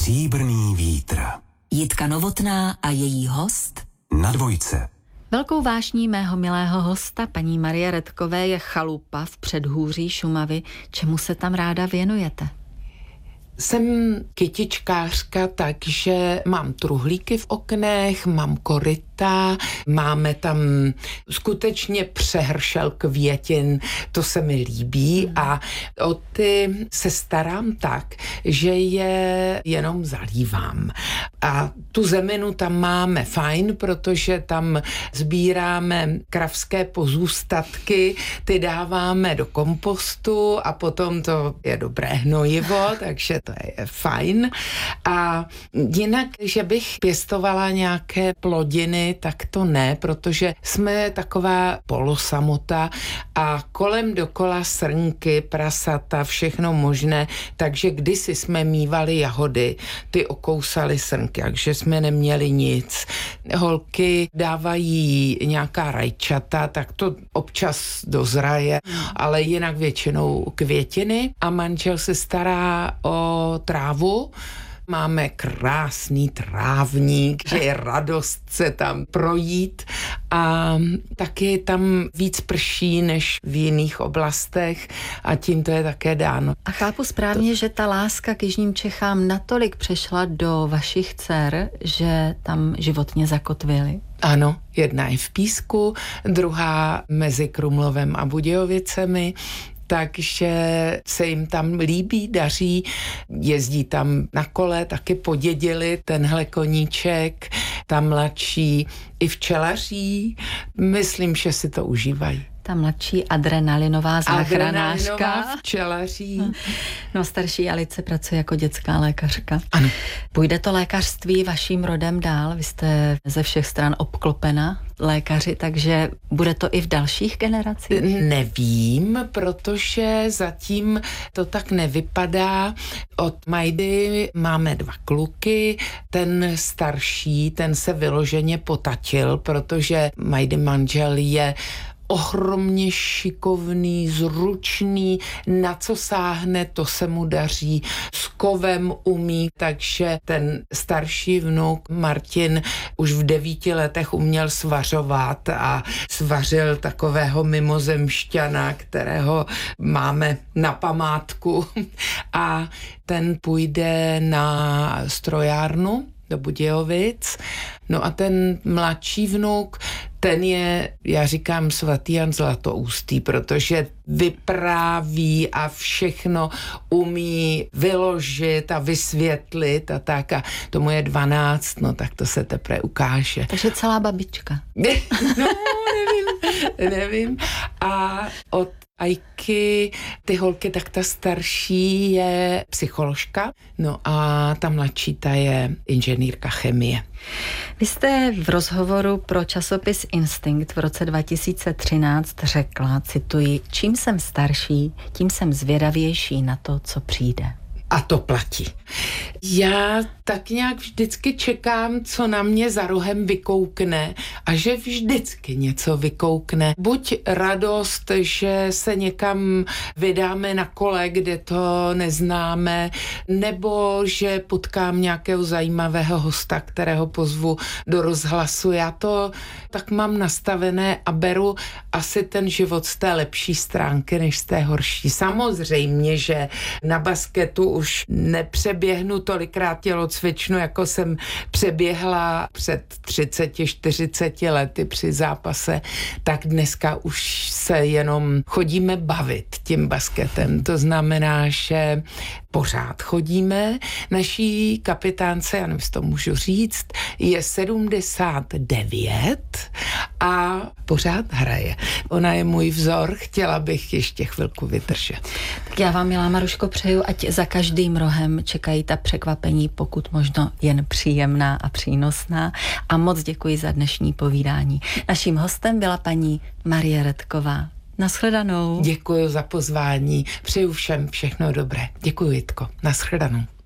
Stříbrný vítr. Jitka Novotná a její host Na Dvojce. Velkou vášní mého milého hosta, paní Marie Redkové, je chalupa v předhůří Šumavy. Čemu se tam ráda věnujete? Jsem kytičkářka, takže mám truhlíky v oknech, mám koryta, máme tam skutečně přehršel květin, to se mi líbí a o ty se starám tak, že je jenom zalívám. A tu zeminu tam máme fajn, protože tam sbíráme kravské pozůstatky, ty dáváme do kompostu a potom to je dobré hnojivo, takže to je fajn. A jinak, že bych pěstovala nějaké plodiny, tak to ne, protože jsme taková polosamota a kolem dokola srnky, prasata, všechno možné, takže kdysi jsme mívali jahody, ty okousaly srnky, takže jsme neměli nic. Holky dávají nějaká rajčata, tak to občas dozraje, ale jinak většinou květiny a manžel se stará o trávu. Máme krásný trávník, že je radost se tam projít a taky tam víc prší než v jiných oblastech a tím to je také dáno. A chápu správně, že ta láska k jižním Čechám natolik přešla do vašich dcer, že tam životně zakotvily? Ano, jedna je v Písku, druhá mezi Krumlovem a Budějovicemi, takže se jim tam líbí, daří, jezdí tam na kole, taky podědili tenhle koníček, ta mladší i včelaří, myslím, že si to užívají. Ta mladší adrenalinová záchranářka. Adrenalinová včelaří. No, starší Alice pracuje jako dětská lékařka. Ano. Půjde to lékařství vaším rodem dál? Vy jste ze všech stran obklopena lékaři, takže bude to i v dalších generacích? Nevím, protože zatím to tak nevypadá. Od Majdy máme 2 kluky, ten starší, ten se vyloženě potatil, protože Majdy manžel je ohromně šikovný, zručný, na co sáhne, to se mu daří, s kovem umí, takže ten starší vnuk Martin už v 9 letech uměl svařovat a svařil takového mimozemšťana, kterého máme na památku a ten půjde na strojárnu do Budějovic. No a ten mladší vnuk, ten je, já říkám, svatý Jan Zlatoustý, protože vypráví a všechno umí vyložit a vysvětlit a tak. A tomu je 12, no tak to se teprve ukáže. Takže celá babička. No, nevím. A od Ajky, ty holky, tak ta starší je psycholožka, no a ta mladší, ta je inženýrka chemie. Vy jste v rozhovoru pro časopis Instinkt v roce 2013 řekla, cituji, čím jsem starší, tím jsem zvědavější na to, co přijde. A to platí. Já tak nějak vždycky čekám, co na mě za rohem vykoukne a že vždycky něco vykoukne. Buď radost, že se někam vydáme na kole, kde to neznáme, nebo že potkám nějakého zajímavého hosta, kterého pozvu do rozhlasu. Já to tak mám nastavené a beru asi ten život z té lepší stránky, než z té horší. Samozřejmě, že na basketu už nepřeběhnu tolikrát tělocvičnu, jako jsem přeběhla před 30-40 lety při zápase, tak dneska už se jenom chodíme bavit tím basketem. To znamená, že pořád chodíme. Naší kapitánce, já nevím, to můžu říct, je 79 a pořád hraje. Ona je můj vzor, chtěla bych ještě chvilku vydržet. Tak já vám, milá Maruško, přeju, ať za každým rohem čekají ta překvapení, pokud možno jen příjemná a přínosná. A moc děkuji za dnešní povídání. Naším hostem byla paní Marie Redková. Nashledanou. Děkuji za pozvání. Přeju všem všechno dobré. Děkuji, Jitko. Nashledanou.